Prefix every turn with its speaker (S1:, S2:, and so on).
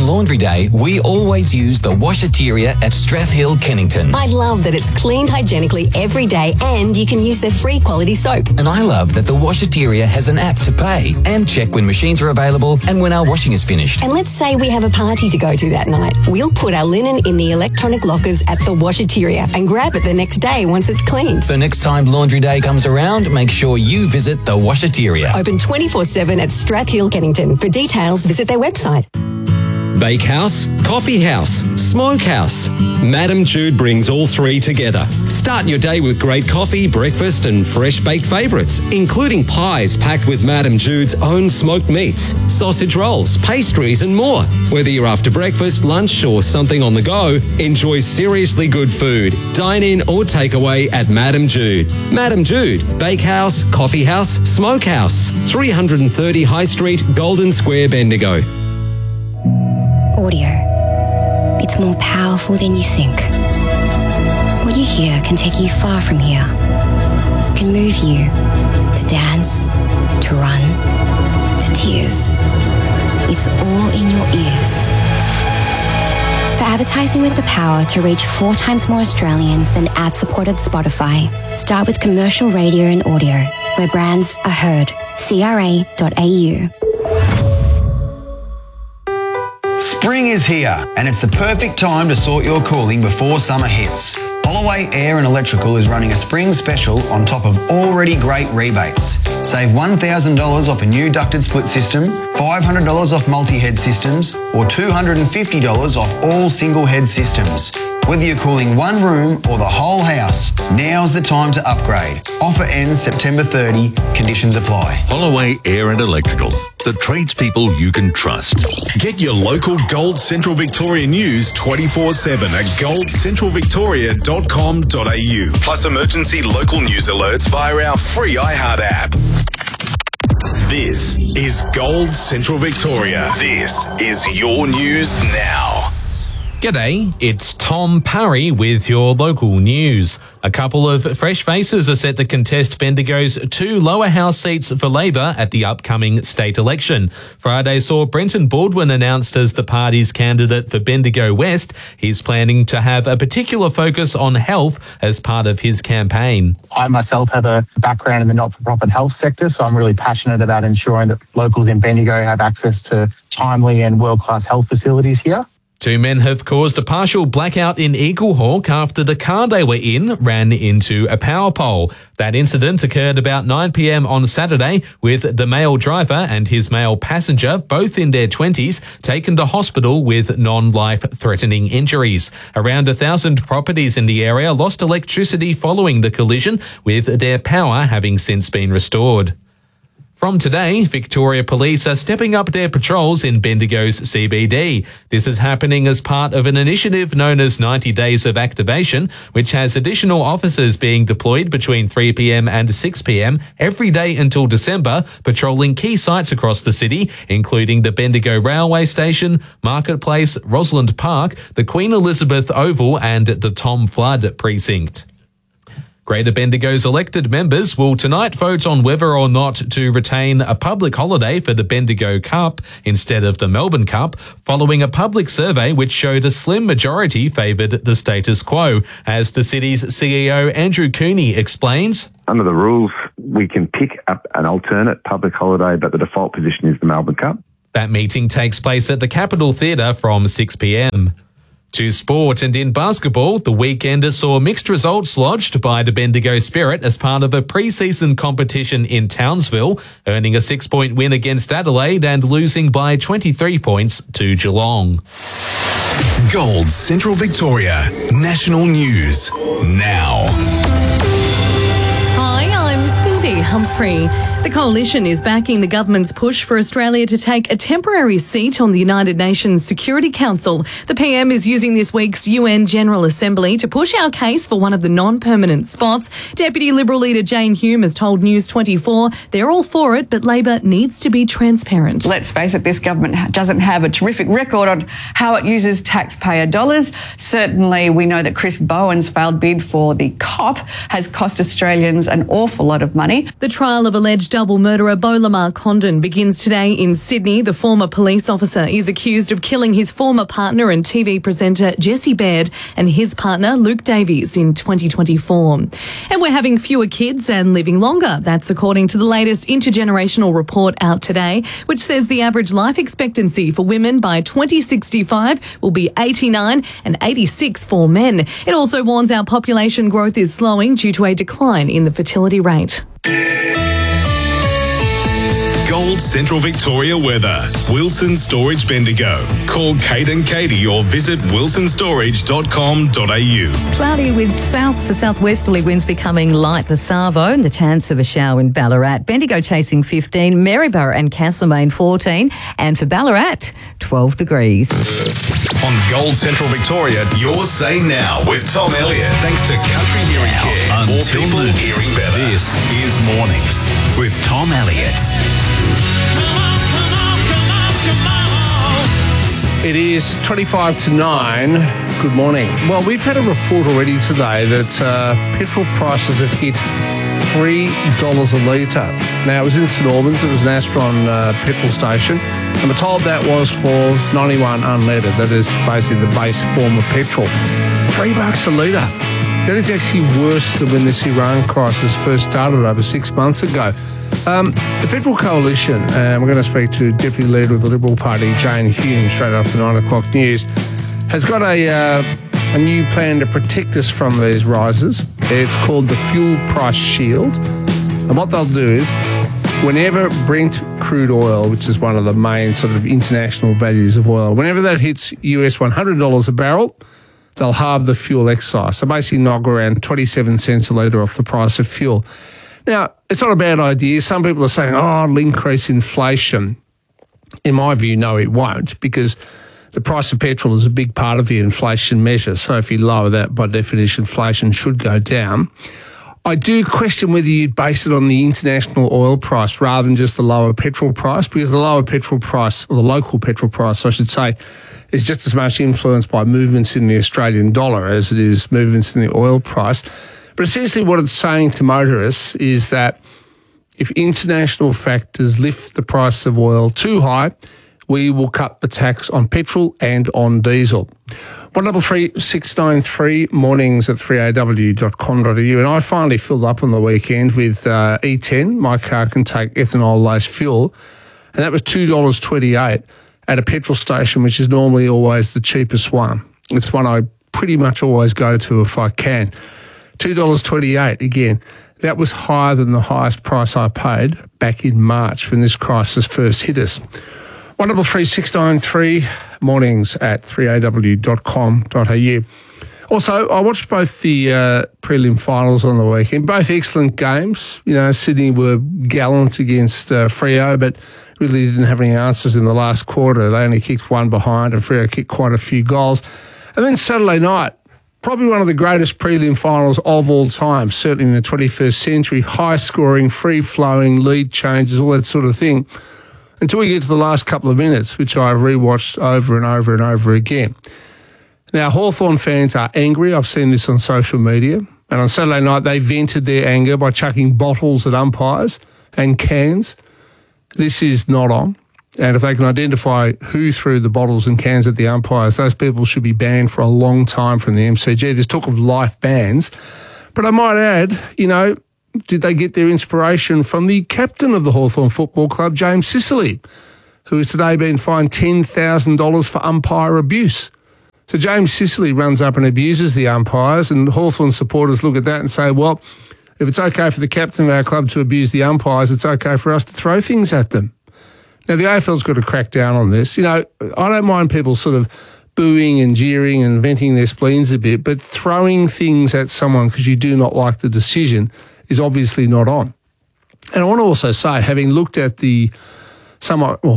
S1: laundry day, we always use the Washateria at Strathhill, Kennington.
S2: I love that it's cleaned hygienically every day and you can use their free quality soap.
S1: And I love that the Washateria has an app to pay and check when machines are available and when our washing is finished.
S2: And let's say we have a party to go to that night. We'll put our linen in the electronic lockers at the Washateria and grab it the next day once it's cleaned.
S1: So next time laundry day comes around, make sure you visit the Washateria.
S2: Open 24/7 at Strathhill, Kennington. For details, visit their website.
S3: Bakehouse, coffee house, smokehouse. Madam Jude brings all three together. Start your day with great coffee, breakfast and fresh baked favourites, including pies packed with Madam Jude's own smoked meats, sausage rolls, pastries and more. Whether you're after breakfast, lunch or something on the go, enjoy seriously good food. Dine in or take away at Madam Jude. Madam Jude, Bakehouse, Coffee House, Smokehouse, 330 High Street, Golden Square, Bendigo.
S4: Audio. It's more powerful than you think. What you hear can take you far from here. It can move you to dance, to run, to tears. It's all in your ears. For advertising with the power to reach 4 times more Australians than ad-supported Spotify, start with commercial radio and audio, where brands are heard. CRA.au.
S5: Spring is here, and it's the perfect time to sort your cooling before summer hits. Holloway Air and Electrical is running a spring special on top of already great rebates. Save $1,000 off a new ducted split system, $500 off multi-head systems, or $250 off all single-head systems. Whether you're cooling one room or the whole house, now's the time to upgrade. Offer ends September 30. Conditions apply.
S6: Holloway Air and Electrical, the tradespeople you can trust.
S7: Get your local Gold Central Victoria news 24/7 at goldcentralvictoria.com.au. Plus emergency local news alerts via our free iHeart app. This is Gold Central Victoria. This is your news now.
S8: G'day, it's Tom Parry with your local news. A couple of fresh faces are set to contest Bendigo's 2 lower house seats for Labor at the upcoming state election. Friday saw Brenton Baldwin announced as the party's candidate for Bendigo West. He's planning to have a particular focus on health as part of his campaign.
S9: I myself have a background in the not-for-profit health sector, so I'm really passionate about ensuring that locals in Bendigo have access to timely and world-class health facilities here.
S8: 2 men have caused a partial blackout in Eaglehawk after the car they were in ran into a power pole. That incident occurred about 9 p.m. on Saturday, with the male driver and his male passenger, both in their 20s, taken to hospital with non-life-threatening injuries. Around 1,000 properties in the area lost electricity following the collision, with their power having since been restored. From today, Victoria Police are stepping up their patrols in Bendigo's CBD. This is happening as part of an initiative known as 90 Days of Activation, which has additional officers being deployed between 3 p.m. and 6 p.m. every day until December, patrolling key sites across the city, including the Bendigo Railway Station, Marketplace, Rosalind Park, the Queen Elizabeth Oval and the Tom Flood Precinct. Greater Bendigo's elected members will tonight vote on whether or not to retain a public holiday for the Bendigo Cup instead of the Melbourne Cup, following a public survey which showed a slim majority favoured the status quo. As the city's CEO Andrew Cooney explains,
S10: under the rules, we can pick up an alternate public holiday, but the default position is the Melbourne Cup.
S8: That meeting takes place at the Capitol Theatre from 6 p.m. To sport, and in basketball, the weekend saw mixed results lodged by the Bendigo Spirit as part of a pre-season competition in Townsville, earning a 6-point win against Adelaide and losing by 23 points to Geelong.
S7: Gold Central Victoria, national news now.
S11: Hi, I'm Cindy Humphrey. The Coalition is backing the government's push for Australia to take a temporary seat on the United Nations Security Council. The PM is using this week's UN General Assembly to push our case for one of the non-permanent spots. Deputy Liberal leader Jane Hume has told News 24 they're all for it, but Labor needs to be transparent.
S12: Let's face it, this government doesn't have a terrific record on how it uses taxpayer dollars. Certainly, we know that Chris Bowen's failed bid for the COP has cost Australians an awful lot of money.
S11: The trial of alleged Alleged double murderer Bolamar Condon begins today in Sydney. The former police officer is accused of killing his former partner and TV presenter Jesse Baird and his partner Luke Davies in 2024. And we're having fewer kids and living longer. That's according to the latest intergenerational report out today, which says the average life expectancy for women by 2065 will be 89 and 86 for men. It also warns our population growth is slowing due to a decline in the fertility rate.
S7: Gold Central Victoria weather. Wilson Storage Bendigo. Call Kate and Katie or visit wilsonstorage.com.au.
S13: Cloudy with south to southwesterly winds becoming light this Savo and the chance of a shower in Ballarat. Bendigo chasing 15, Maryborough and Castlemaine 14, and for Ballarat 12 degrees.
S7: On Gold Central Victoria, your say now with Tom Elliott. Thanks to Country Hearing Care. More people hearing better. This is Mornings with Tom Elliott.
S14: It is 25 to 9. Good morning. Well, we've had a report already today that petrol prices have hit $3 a litre. Now, it was in St Albans. It was an Astron petrol station. And we're told that was for 91 unleaded. That is basically the base form of petrol. $3 a litre. That is actually worse than when this Iran crisis first started over 6 months ago. The Federal Coalition, we're going to speak to Deputy Leader of the Liberal Party, Jane Hume, straight after 9 o'clock news, has got a new plan to protect us from these rises. It's called the Fuel Price Shield. And what they'll do is, whenever Brent crude oil, which is one of the main sort of international values of oil, whenever that hits US $100 a barrel, they'll halve the fuel excise. So basically knock around 27 cents a litre off the price of fuel. Now, it's not a bad idea. Some people are saying, it'll increase inflation. In my view, no, it won't, because the price of petrol is a big part of the inflation measure. So if you lower that, by definition, inflation should go down. I do question whether you'd base it on the international oil price rather than just the lower petrol price, because the lower petrol price, or the local petrol price, I should say, is just as much influenced by movements in the Australian dollar as it is movements in the oil price. But essentially what it's saying to motorists is that if international factors lift the price of oil too high, we will cut the tax on petrol and on diesel. 133693 mornings at 3aw.com.au. And I finally filled up on the weekend with E10. My car can take ethanol-laced fuel. And that was $2.28 at a petrol station, which is normally always the cheapest one. It's one I pretty much always go to if I can. $2.28, again, that was higher than the highest price I paid back in March when this crisis first hit us. 133693 mornings at 3aw.com.au. Also, I watched both the prelim finals on the weekend, both excellent games. You know, Sydney were gallant against Freo, but really didn't have any answers in the last quarter. They only kicked one behind, and Freo kicked quite a few goals. And then Saturday night, probably one of the greatest prelim finals of all time, certainly in the 21st century, high-scoring, free-flowing, lead changes, all that sort of thing, until we get to the last couple of minutes, which I rewatched over and over and over again. Now, Hawthorn fans are angry. I've seen this on social media. And on Saturday night, they vented their anger by chucking bottles at umpires and cans. This is not on. And if they can identify who threw the bottles and cans at the umpires, those people should be banned for a long time from the MCG. There's talk of life bans. But I might add, you know, did they get their inspiration from the captain of the Hawthorn Football Club, James Sicily, who has today been fined $10,000 for umpire abuse? So James Sicily runs up and abuses the umpires, and Hawthorn supporters look at that and say, well, if it's okay for the captain of our club to abuse the umpires, it's okay for us to throw things at them. Now, the AFL's got to crack down on this. You know, I don't mind people sort of booing and jeering and venting their spleens a bit, but throwing things at someone because you do not like the decision is obviously not on. And I want to also say, having looked at the somewhat, well,